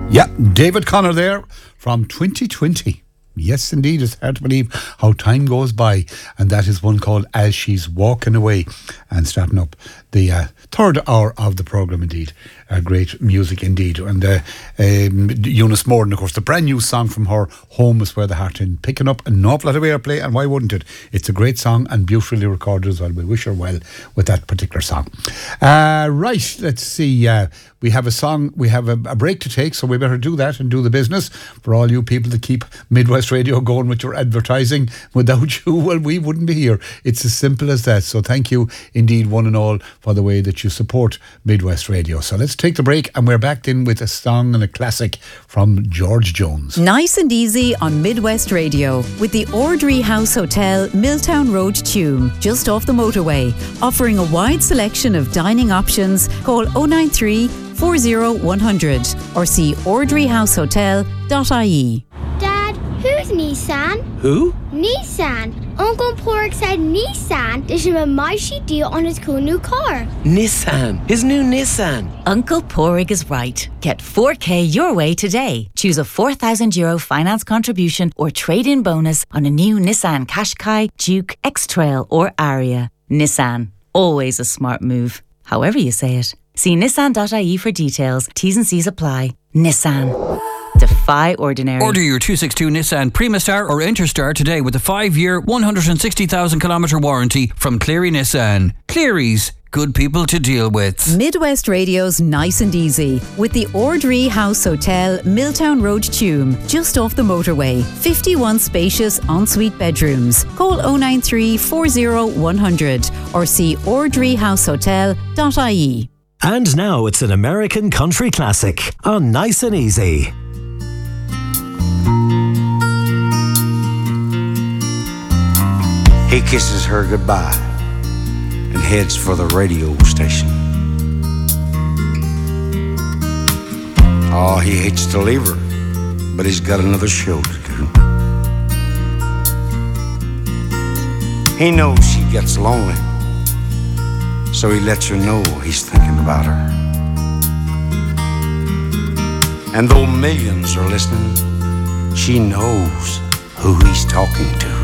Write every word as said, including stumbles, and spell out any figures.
Yeah, David Connor there from twenty twenty. Yes, indeed, it's hard to believe how time goes by. And that is one called As She's Walking Away. And starting up the uh, third hour of the programme, indeed. Uh, great music, indeed. And uh, um, Eunice Morden, of course, the brand new song from her, Home is Where the Heart Is, picking up an awful lot of airplay, and why wouldn't it? It's a great song and beautifully recorded as well. We wish her well with that particular song. Uh, right, let's see. Uh, we have a song, we have a, a break to take, so we better do that and do the business. For all you people that keep Midwest Radio going with your advertising, without you, well, we wouldn't be here. It's as simple as that. So thank you indeed, one and all, for the way that you support Midwest Radio. So let's take the break, and we're back in with a song and a classic from George Jones. Nice and easy on Midwest Radio with the Ordry House Hotel, Milltown Road, Tuam, just off the motorway, offering a wide selection of dining options. Call oh nine three, four oh one hundred or see ordry house hotel dot I E. Dad, who's Nissan? Who? Nissan. Uncle Pork said Nissan. There's a mighty deal on his cool new car. Nissan. His new Nissan. Uncle Porig is right. Get four K your way today. Choose a four thousand euro finance contribution or trade-in bonus on a new Nissan Qashqai, Duke, X-Trail or Aria. Nissan. Always a smart move. However you say it. See nissan dot I E for details. T's and C's apply. Nissan. Defy ordinary. Order your two sixty-two Nissan Primastar or Interstar today with a five-year, one hundred sixty thousand kilometre warranty from Cleary Nissan. Cleary's, good people to deal with. Midwest Radio's Nice and Easy with the Ordry House Hotel, Milltown Road, Tuam, just off the motorway. fifty-one spacious ensuite bedrooms. Call oh nine three, four oh one hundred or see ordry house hotel dot I E. And now it's an American country classic on Nice and Easy. He kisses her goodbye and heads for the radio station. Oh, he hates to leave her, but he's got another show to do. He knows she gets lonely, so he lets her know he's thinking about her. And though millions are listening, she knows who he's talking to.